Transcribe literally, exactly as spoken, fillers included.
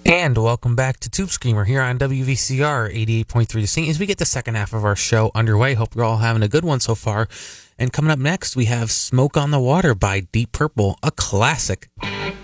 And welcome back to Tube Screamer here on W V C R eighty-eight point three Saint as we get the second half of our show underway. Hope you're all having a good one so far. And coming up next, we have Smoke on the Water by Deep Purple, a classic.